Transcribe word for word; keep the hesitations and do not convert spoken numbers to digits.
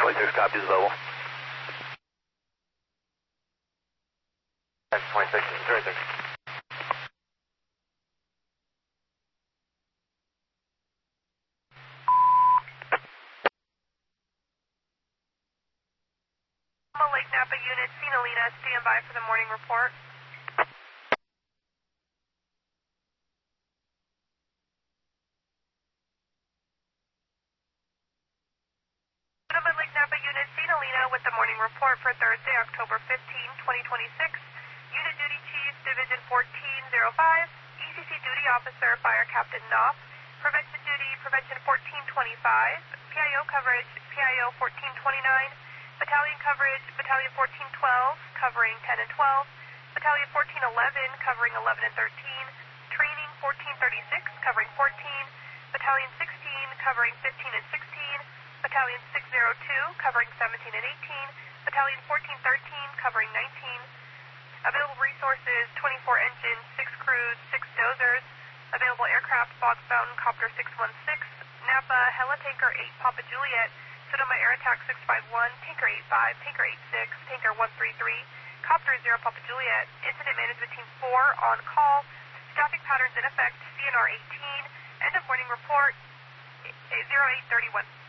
twenty-six copies available. twenty-six, twenty-six. Lake Napa unit, Sinalina, stand by for the morning report. Lake Napa unit, Sinalina with the morning report for Thursday, October fifteenth, twenty twenty-six. Unit duty chief, Division fourteen oh five. E C C duty officer, Fire Captain Knopf. Prevention duty, Prevention fourteen twenty-five. P I O coverage, P I O fourteen twenty-nine. Battalion coverage, Battalion fourteen twelve, covering ten and twelve. Battalion fourteen eleven, covering eleven and thirteen. Training fourteen thirty-six, covering fourteen. Battalion sixteen, covering fifteen and sixteen. Battalion six oh two, covering seventeen and eighteen. Battalion fourteen thirteen, covering nineteen. Available resources, twenty-four engines, six crews, six dozers. Available aircraft, Boggs Mountain Copter six one six. Napa, Helitanker eight Papa Juliet. Sonoma Air Attack six five one, Tanker eight five, Tanker eight six, Tanker one three three, Copter zero Papa Juliet, Incident Management Team four on call, staffing patterns in effect, C N R eighteen, end of morning report, zero eight thirty-one.